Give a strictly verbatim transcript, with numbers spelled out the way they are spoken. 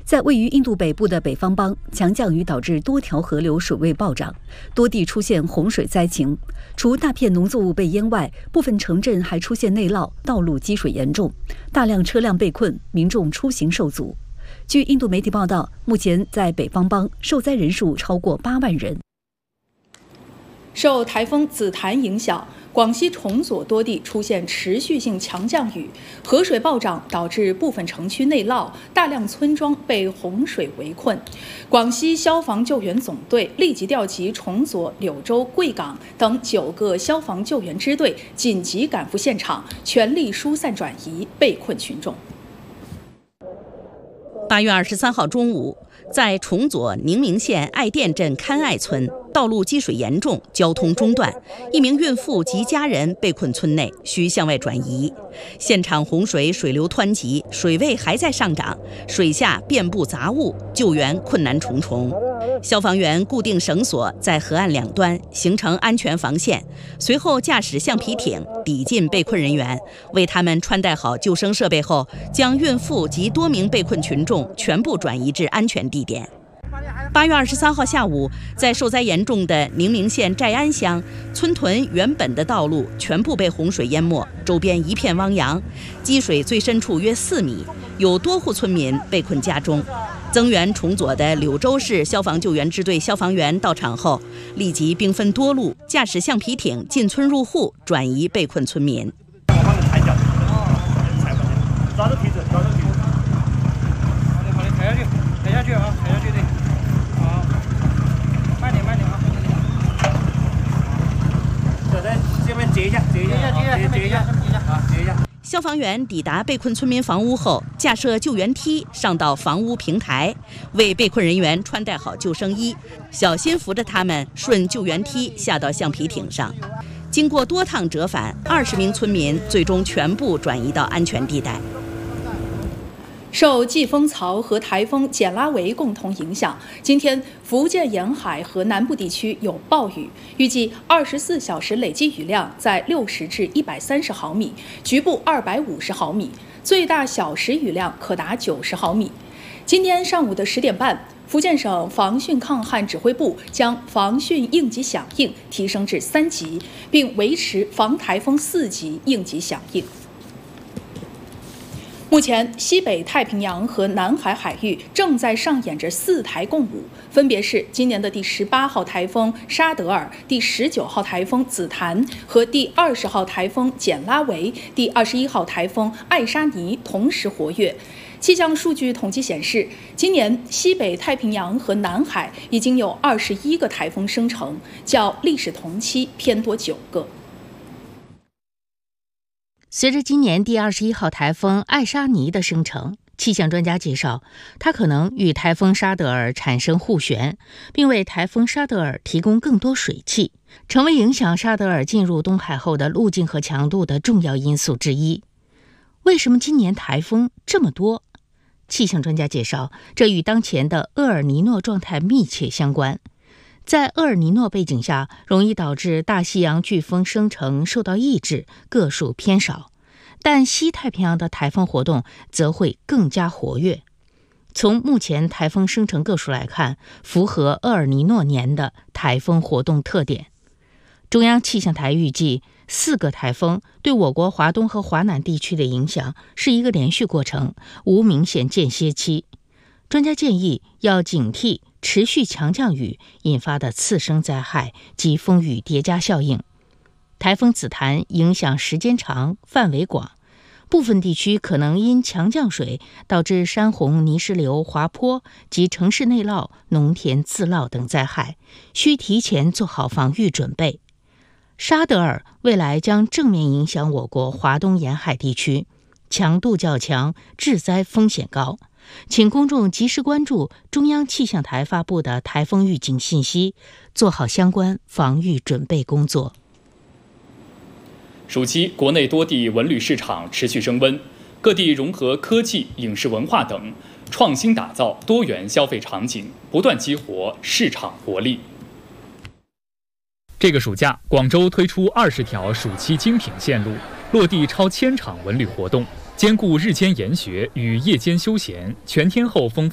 在位于印度北部的北方邦，强降雨导致多条河流水位暴涨，多地出现洪水灾情。除大片农作物被淹外，部分城镇还出现内涝，道路积水严重，大量车辆被困，民众出行受阻。据印度媒体报道，目前在北方邦受灾人数超过八万人。 受台风紫檀影响，广西崇左多地出现持续性强降雨，河水暴涨导致部分城区内涝，大量村庄被洪水围困。广西消防救援总队立即调集崇左、柳州、贵港等九个消防救援支队，紧急赶赴现场，全力疏散转移被困群众。 八月二十三号中午，在崇左宁明县爱店镇勘爱村，道路积水严重，交通中断，一名孕妇及家人被困村内，需向外转移。现场洪水水流湍急，水位还在上涨，水下遍布杂物，救援困难重重。消防员固定绳索在河岸两端，形成安全防线，随后驾驶橡皮艇抵近被困人员，为他们穿戴好救生设备后，将孕妇及多名被困群众全部转移至安全地点。八月二十三号下午，在受灾严重的宁明县寨安乡，村屯原本的道路全部被洪水淹没，周边一片汪洋，积水最深处约四米，有多户村民被困家中。增援崇左的柳州市消防救援支队消防员到场后，立即兵分多路，驾驶橡皮艇进村入户，转移被困村民。 抓住梯子，抓住梯子，好的好的，抬下去，抬下去啊，抬下去对，好，慢点慢点啊，这在这边截一下，截一下，截一下，截一下，啊，截一下。 消防员抵达被困村民房屋后，架设救援梯上到房屋平台，为被困人员穿戴好救生衣，小心扶着他们顺救援梯下到橡皮艇上。经过多趟折返，二十名村民最终全部转移到安全地带。 受季风槽和台风简拉维共同影响，今天福建沿海和南部地区有暴雨，预计二十四小时累计雨量在六十至一百三十毫米，局部二百五十毫米，最大小时雨量可达九十毫米。今天上午的十点半，福建省防汛抗旱指挥部将防汛应急响应提升至三级，并维持防台风四级应急响应。目前，西北太平洋和南海海域正在上演着四台共舞，分别是今年的第十八号台风沙德尔、第十九号台风紫檀和第二十号台风简拉维、第二十一号台风艾沙尼同时活跃。气象数据统计显示，今年西北太平洋和南海已经有二十一个台风生成，较历史同期偏多九个。 随着今年第二十一号台风艾沙尼的生成，气象专家介绍，它可能与台风沙德尔产生互旋，并为台风沙德尔提供更多水汽，成为影响沙德尔进入东海后的路径和强度的重要因素之一。为什么今年台风这么多？气象专家介绍，这与当前的厄尔尼诺状态密切相关。在厄尔尼诺背景下，容易导致大西洋飓风生成受到抑制，个数偏少，但西太平洋的台风活动则会更加活跃。从目前台风生成个数来看，符合厄尔尼诺年的台风活动特点。中央气象台预计，四个台风对我国华东和华南地区的影响是一个连续过程，无明显间歇期。专家建议要警惕持续强降雨引发的次生灾害及风雨叠加效应。台风紫檀影响时间长、范围广，部分地区可能因强降水导致山洪、泥石流、滑坡及城市内涝、农田自涝等灾害，需提前做好防御准备。沙德尔未来将正面影响我国华东沿海地区，强度较强，致灾风险高。请公众及时关注中央气象台发布的台风预警信息，做好相关防御准备工作。 暑期，国内多地文旅市场持续升温，各地融合科技、影视文化等，创新打造多元消费场景，不断激活市场活力。这个暑假，广州推出二十条暑期精品线路，落地超千场文旅活动。兼顾日间研学与夜间休闲，全天候丰富